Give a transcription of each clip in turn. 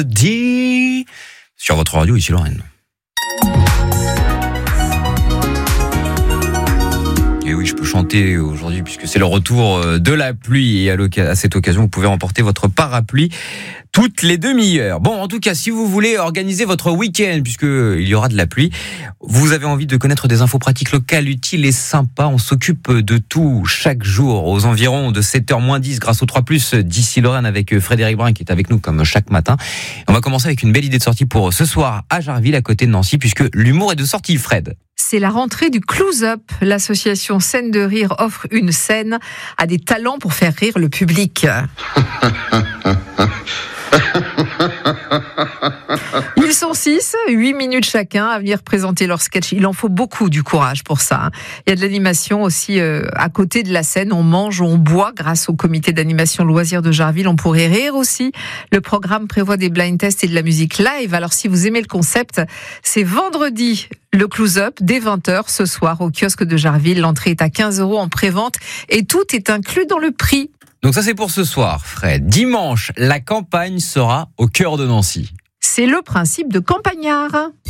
Dit sur votre radio ici Lorraine. Et oui, je peux chanter aujourd'hui puisque c'est le retour de la pluie et à cette occasion, vous pouvez remporter votre parapluie toutes les demi-heures. Bon, en tout cas, si vous voulez organiser votre week-end, puisqu'il y aura de la pluie, vous avez envie de connaître des infos pratiques locales, utiles et sympas, on s'occupe de tout chaque jour aux environs de 7h-10 grâce au 3+, d'ici Lorraine avec Frédéric Brun qui est avec nous comme chaque matin. On va commencer avec une belle idée de sortie pour ce soir à Jarville, à côté de Nancy, puisque l'humour est de sortie, Fred. C'est la rentrée du Close-Up. L'association Scène de Rire offre une scène à des talents pour faire rire le public. Ils sont 6, 8 minutes chacun à venir présenter leur sketch. Il en faut beaucoup du courage pour ça. Il y a de l'animation aussi à côté de la scène. On mange, on boit grâce au comité d'animation loisirs de Jarville. On pourrait rire aussi. Le programme prévoit des blind tests et de la musique live. Alors si vous aimez le concept, c'est vendredi le Close-Up dès 20h ce soir au kiosque de Jarville. L'entrée est à 15 € en pré-vente et tout est inclus dans le prix. Donc ça c'est pour ce soir, Fred. Dimanche, la campagne sera au cœur de Nancy. C'est le principe de Campagnard.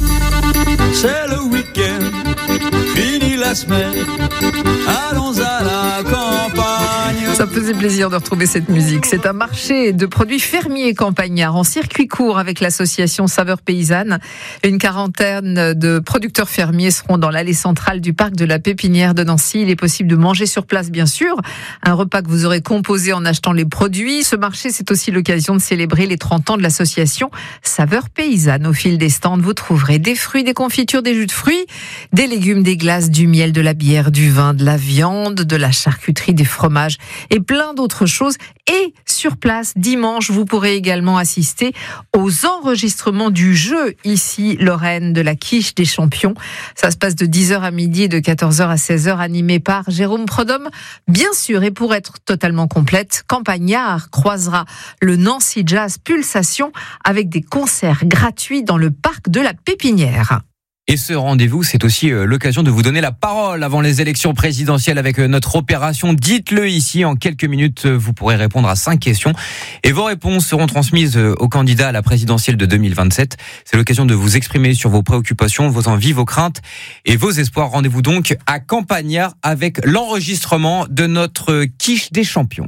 C'est le week-end, fini la semaine, allons à la campagne. Ça me faisait plaisir de retrouver cette musique. C'est un marché de produits fermiers campagnards en circuit court avec l'association Saveurs Paysannes. Une quarantaine de producteurs fermiers seront dans l'allée centrale du parc de la Pépinière de Nancy. Il est possible de manger sur place, bien sûr. Un repas que vous aurez composé en achetant les produits. Ce marché, c'est aussi l'occasion de célébrer les 30 ans de l'association Saveurs Paysannes. Au fil des stands, vous trouverez des fruits, des confitures, des jus de fruits, des légumes, des glaces, du miel, de la bière, du vin, de la viande, de la charcuterie, des fromages et plein d'autres choses. Et sur place, dimanche, vous pourrez également assister aux enregistrements du jeu ici, Lorraine, de la quiche des champions. Ça se passe de 10h à midi et de 14h à 16h, animé par Jérôme Prodhomme. Bien sûr, et pour être totalement complète, Campagnard croisera le Nancy Jazz Pulsation avec des concerts gratuits dans le parc de la Pépinière. Et ce rendez-vous, c'est aussi l'occasion de vous donner la parole avant les élections présidentielles avec notre opération Dites-le ici. En quelques minutes, vous pourrez répondre à 5 questions et vos réponses seront transmises aux candidats à la présidentielle de 2027. C'est l'occasion de vous exprimer sur vos préoccupations, vos envies, vos craintes et vos espoirs. Rendez-vous donc à Campagnard avec l'enregistrement de notre quiche des champions.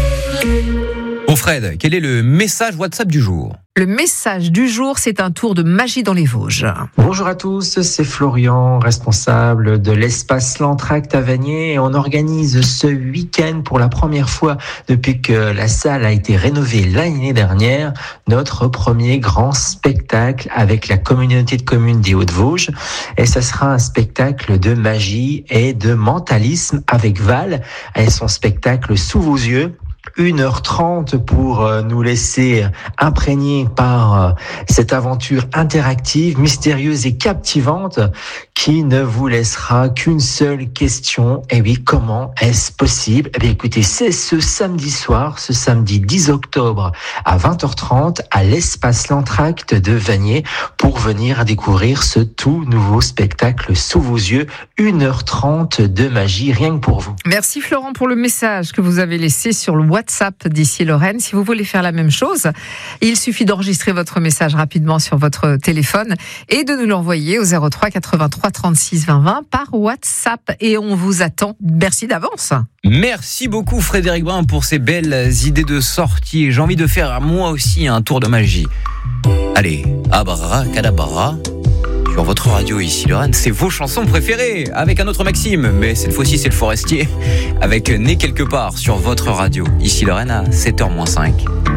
Bon Fred, quel est le message WhatsApp du jour ? Le message du jour, c'est un tour de magie dans les Vosges. Bonjour à tous, c'est Florian, responsable de l'espace L'Entracte à Vanier. Et on organise ce week-end pour la première fois depuis que la salle a été rénovée l'année dernière, notre premier grand spectacle avec la communauté de communes des Hauts-de-Vosges. Et ça sera un spectacle de magie et de mentalisme avec Val et son spectacle Sous vos yeux. 1h30 pour nous laisser imprégner par cette aventure interactive, mystérieuse et captivante qui ne vous laissera qu'une seule question. Et oui, comment est-ce possible ? Eh bien, écoutez, c'est ce samedi soir, ce samedi 10 octobre à 20h30 à l'espace L'Entracte de Vanier pour venir découvrir ce tout nouveau spectacle Sous vos yeux. 1h30 de magie, rien que pour vous. Merci Florent pour le message que vous avez laissé sur le WhatsApp d'ici Lorraine. Si vous voulez faire la même chose, il suffit d'enregistrer votre message rapidement sur votre téléphone et de nous l'envoyer au 03 83 36 20 20 par WhatsApp. Et on vous attend. Merci d'avance. Merci beaucoup Frédéric Brun pour ces belles idées de sortie. J'ai envie de faire moi aussi un tour de magie. Allez, abracadabra. Sur votre radio ici Lorraine, c'est vos chansons préférées avec un autre Maxime, mais cette fois-ci c'est le Forestier avec Né quelque part sur votre radio ici Lorraine à 7h-5.